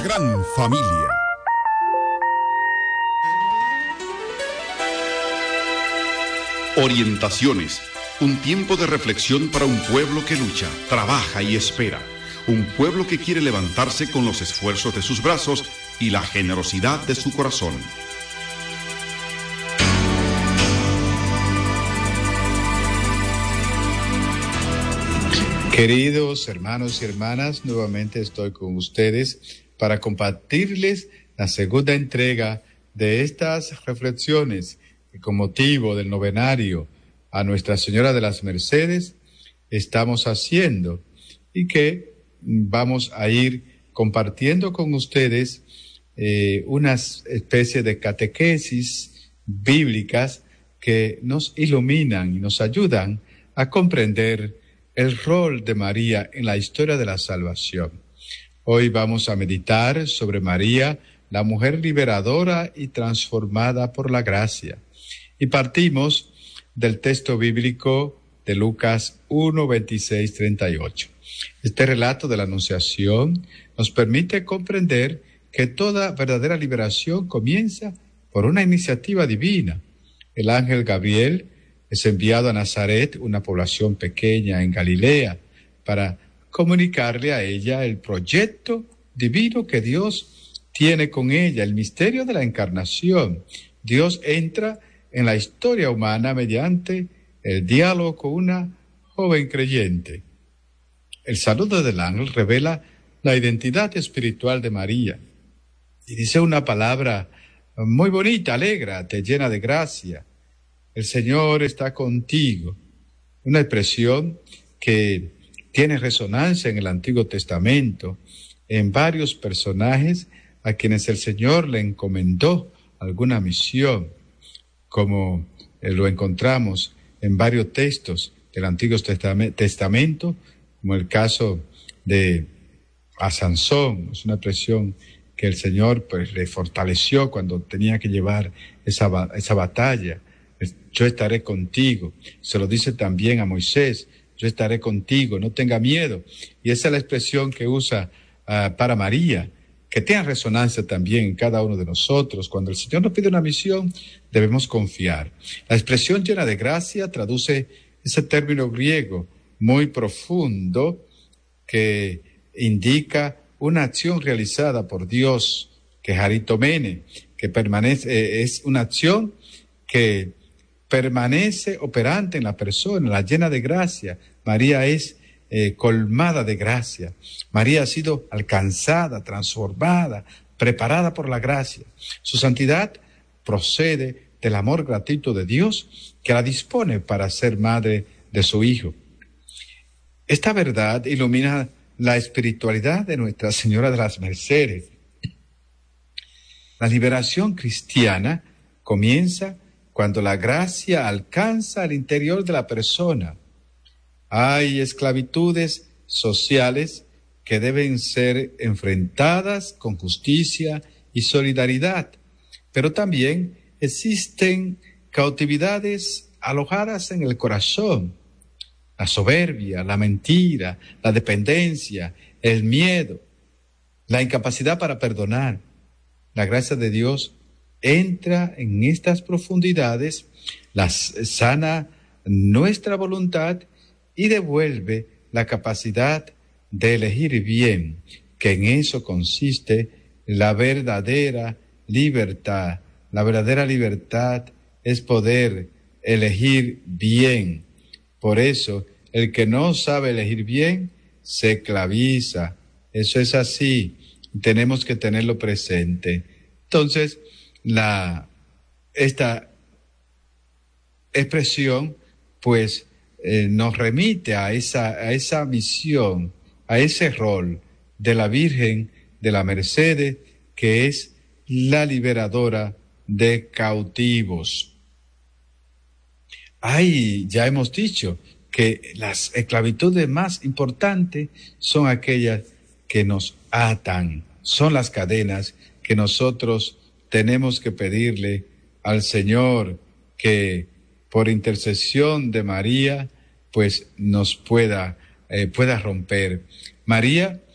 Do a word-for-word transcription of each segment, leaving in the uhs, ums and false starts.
La gran familia. Orientaciones. Un tiempo de reflexión para un pueblo que lucha, trabaja y espera. Un pueblo que quiere levantarse con los esfuerzos de sus brazos y la generosidad de su corazón. Queridos hermanos y hermanas, nuevamente estoy con ustedes para compartirles la segunda entrega de estas reflexiones que con motivo del novenario a Nuestra Señora de las Mercedes estamos haciendo y que vamos a ir compartiendo con ustedes eh, unas especies de catequesis bíblicas que nos iluminan y nos ayudan a comprender el rol de María en la historia de la salvación. Hoy vamos a meditar sobre María, la mujer liberadora y transformada por la gracia. Y partimos del texto bíblico de Lucas uno, veintiséis, treinta y ocho. Este relato de la Anunciación nos permite comprender que toda verdadera liberación comienza por una iniciativa divina. El ángel Gabriel es enviado a Nazaret, una población pequeña en Galilea, para comunicarle a ella el proyecto divino que Dios tiene con ella, el misterio de la encarnación. Dios entra en la historia humana mediante el diálogo con una joven creyente. El saludo del ángel revela la identidad espiritual de María y dice una palabra muy bonita, alegra, te llena de gracia. El Señor está contigo. Una expresión que tiene resonancia en el Antiguo Testamento, en varios personajes a quienes el Señor le encomendó alguna misión, como lo encontramos en varios textos del Antiguo Testamento, como el caso de a Sansón. Es una expresión que el Señor pues le fortaleció cuando tenía que llevar esa, esa batalla. Yo estaré contigo. Se lo dice también a Moisés, yo estaré contigo, no tenga miedo. Y esa es la expresión que usa uh, para María, que tiene resonancia también en cada uno de nosotros. Cuando el Señor nos pide una misión, debemos confiar. La expresión llena de gracia traduce ese término griego muy profundo que indica una acción realizada por Dios, que haritomene, que permanece, eh, es una acción que permanece operante en la persona, la llena de gracia. María es eh, colmada de gracia. María ha sido alcanzada, transformada, preparada por la gracia. Su santidad procede del amor gratuito de Dios que la dispone para ser madre de su Hijo. Esta verdad ilumina la espiritualidad de Nuestra Señora de las Mercedes. La liberación cristiana comienza cuando la gracia alcanza al interior de la persona. Hay esclavitudes sociales que deben ser enfrentadas con justicia y solidaridad, pero también existen cautividades alojadas en el corazón. La soberbia, la mentira, la dependencia, el miedo, la incapacidad para perdonar. La gracia de Dios entra en estas profundidades, las sana nuestra voluntad y devuelve la capacidad de elegir bien, que en eso consiste la verdadera libertad. La verdadera libertad es poder elegir bien. Por eso, el que no sabe elegir bien, se esclaviza. Eso es así. Tenemos que tenerlo presente. Entonces, La, esta expresión, pues, eh, nos remite a esa, a esa misión, a ese rol de la Virgen de la Mercedes, que es la liberadora de cautivos. Ay, ya hemos dicho que las esclavitudes más importantes son aquellas que nos atan, son las cadenas que nosotros tenemos que pedirle al Señor que por intercesión de María, pues nos pueda, eh, pueda romper. María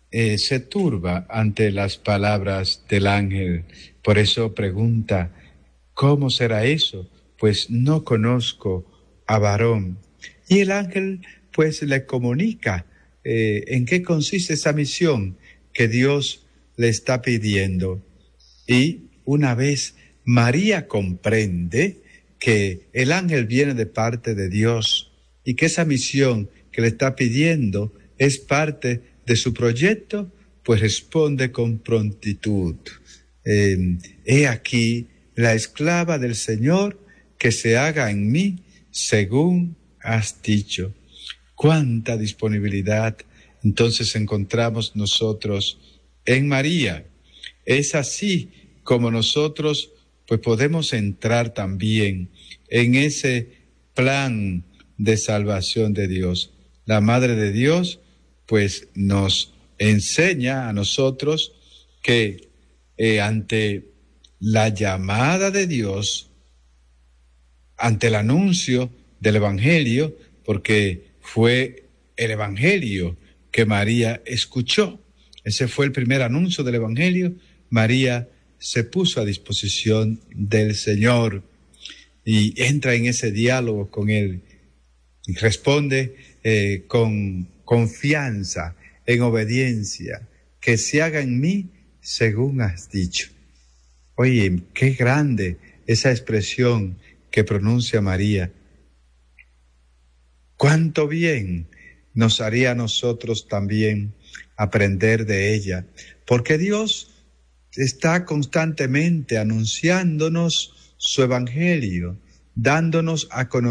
eh, se turba ante las palabras del ángel. Por eso pregunta, ¿cómo será eso? Pues no conozco a varón. Y el ángel pues le comunica eh, en qué consiste esa misión que Dios le está pidiendo. Y una vez María comprende que el ángel viene de parte de Dios y que esa misión que le está pidiendo es parte de su proyecto, pues responde con prontitud. Eh, he aquí la esclava del Señor, que se haga en mí según has dicho. Cuánta disponibilidad entonces encontramos nosotros en María. Es así como nosotros pues podemos entrar también en ese plan de salvación de Dios. La Madre de Dios pues nos enseña a nosotros que eh, ante la llamada de Dios, ante el anuncio del Evangelio, porque fue el Evangelio que María escuchó. Ese fue el primer anuncio del Evangelio. María se puso a disposición del Señor y entra en ese diálogo con Él. Y responde eh, con confianza, en obediencia, que se haga en mí según has dicho. Oye, qué grande esa expresión que pronuncia María. Cuánto bien nos haría a nosotros también aprender de ella, porque Dios está constantemente anunciándonos su evangelio, dándonos a conocer